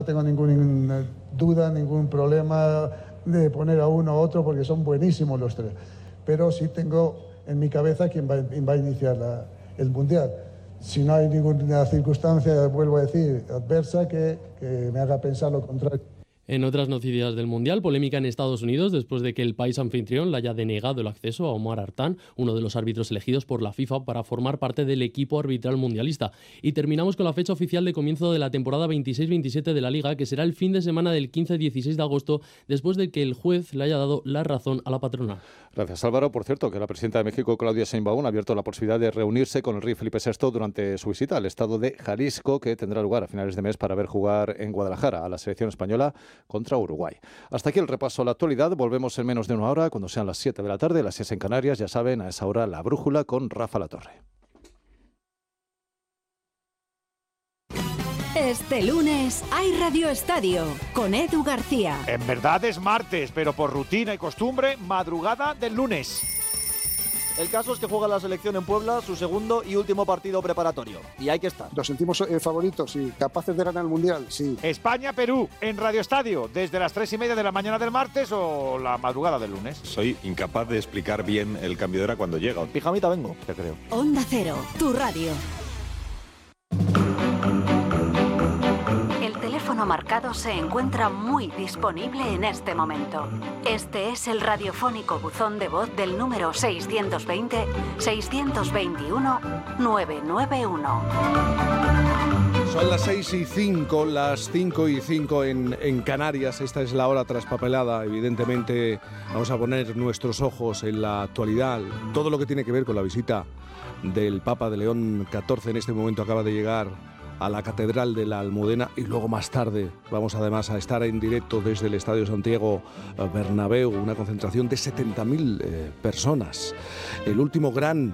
No tengo ninguna duda, ningún problema de poner a uno a otro porque son buenísimos los tres. Pero sí tengo en mi cabeza quién va a iniciar el Mundial. Si no hay ninguna circunstancia, vuelvo a decir, adversa que me haga pensar lo contrario. En otras noticias del Mundial, polémica en Estados Unidos después de que el país anfitrión le haya denegado el acceso a Omar Hartan, uno de los árbitros elegidos por la FIFA para formar parte del equipo arbitral mundialista. Y terminamos con la fecha oficial de comienzo de la temporada 26-27 de la Liga, que será el fin de semana del 15-16 de agosto, después de que el juez le haya dado la razón a la patronal. Gracias, Álvaro. Por cierto, que la presidenta de México, Claudia Sheinbaum, ha abierto la posibilidad de reunirse con el rey Felipe VI durante su visita al estado de Jalisco, que tendrá lugar a finales de mes para ver jugar en Guadalajara a la selección española contra Uruguay. Hasta aquí el repaso a la actualidad. Volvemos en menos de una hora, cuando sean las 7 de la tarde, las 6 en Canarias. Ya saben, a esa hora La Brújula con Rafa Latorre. Este lunes hay Radio Estadio con Edu García. En verdad es martes, pero por rutina y costumbre, madrugada del lunes. El caso es que juega la selección en Puebla su segundo y último partido preparatorio. Y hay que estar. Nos sentimos favoritos y capaces de ganar el Mundial, sí. España-Perú en Radio Estadio, desde las 3:30 de la mañana del martes o la madrugada del lunes. Soy incapaz de explicar bien el cambio de hora cuando llega. Pijamita vengo, te creo. Onda Cero, tu radio. El teléfono marcado se encuentra muy disponible en este momento. Este es el radiofónico buzón de voz del número 620-621-991. Son las 6:05, las 5:05 en Canarias. Esta es la hora traspapelada. Evidentemente vamos a poner nuestros ojos en la actualidad. Todo lo que tiene que ver con la visita del Papa de León XIV en este momento acaba de llegar a la Catedral de la Almudena, y luego más tarde vamos además a estar en directo desde el Estadio Santiago Bernabéu, una concentración de 70.000 personas. El último gran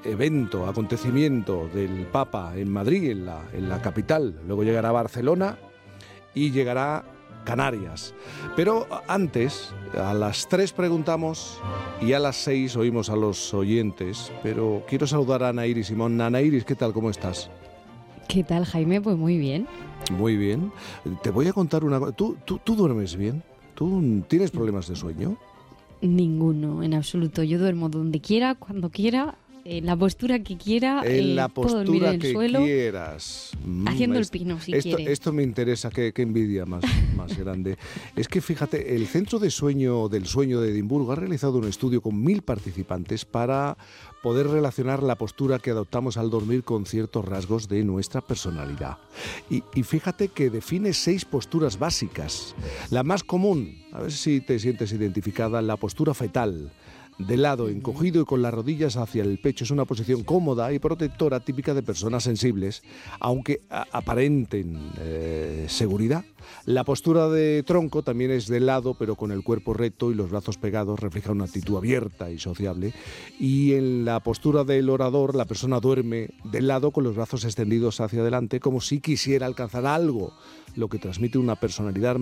acontecimiento del Papa en Madrid, en la capital. Luego llegará a Barcelona y llegará Canarias. Pero antes, a las 3 preguntamos y a las 6 oímos a los oyentes. Pero quiero saludar a Ana Iris Simón. Ana Iris, ¿qué tal? ¿Cómo estás? ¿Qué tal, Jaime? Pues muy bien. Muy bien. Te voy a contar una cosa. ¿Tú duermes bien? ¿Tú tienes problemas de sueño? Ninguno, en absoluto. Yo duermo donde quiera, cuando quiera, en la postura que quiera. En la postura puedo dormir en el que suelo, quieras. haciendo el pino, si quieres. Esto me interesa, qué envidia más grande. Es que fíjate, el Centro del Sueño de Edimburgo ha realizado un estudio con 1.000 participantes para poder relacionar la postura que adoptamos al dormir con ciertos rasgos de nuestra personalidad. Y fíjate que define 6 posturas básicas. La más común, a ver si te sientes identificada, la postura fetal, de lado, encogido y con las rodillas hacia el pecho. Es una posición cómoda y protectora típica de personas sensibles, aunque aparenten seguridad. La postura de tronco también es de lado, pero con el cuerpo recto y los brazos pegados, refleja una actitud abierta y sociable. Y en la postura del orador, la persona duerme de lado con los brazos extendidos hacia adelante, como si quisiera alcanzar algo, lo que transmite una personalidad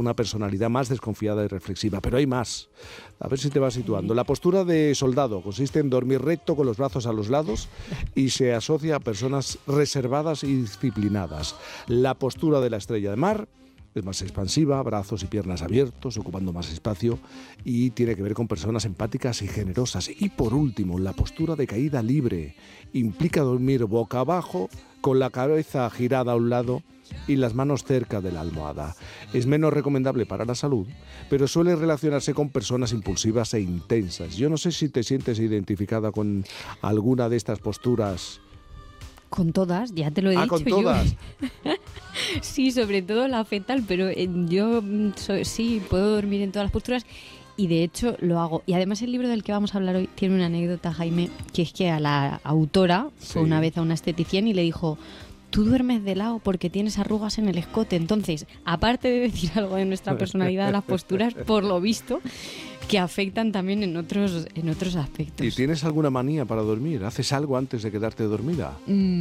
más desconfiada y reflexiva. Pero hay más. A ver si te vas situando. La postura de soldado consiste en dormir recto con los brazos a los lados y se asocia a personas reservadas y disciplinadas. La postura de la estrella de mar es más expansiva, brazos y piernas abiertos, ocupando más espacio, y tiene que ver con personas empáticas y generosas. Y por último, la postura de caída libre implica dormir boca abajo, con la cabeza girada a un lado y las manos cerca de la almohada. Es menos recomendable para la salud, pero suele relacionarse con personas impulsivas e intensas. Yo no sé si te sientes identificada con alguna de estas posturas. Con todas, ya te lo he dicho. ¿Con todas? Sí, sobre todo la fetal, pero yo sí puedo dormir en todas las posturas y de hecho lo hago. Y además el libro del que vamos a hablar hoy tiene una anécdota, Jaime, que es que a la autora fue una vez a una esteticien y le dijo: tú duermes de lado porque tienes arrugas en el escote. Entonces, aparte de decir algo de nuestra personalidad, las posturas, por lo visto, que afectan también en otros aspectos. ¿Y tienes alguna manía para dormir? ¿Haces algo antes de quedarte dormida?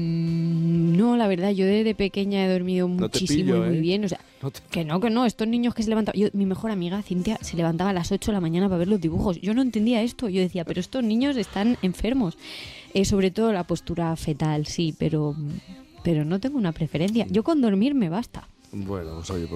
No, la verdad, yo desde pequeña he dormido muchísimo y muy bien. O sea, que no, estos niños que se levantan... mi mejor amiga, Cintia, se levantaba a las 8 de la mañana para ver los dibujos. Yo no entendía esto. Yo decía, pero estos niños están enfermos. Sobre todo la postura fetal, sí, pero no tengo una preferencia. Yo con dormir me basta. Bueno, pues oye,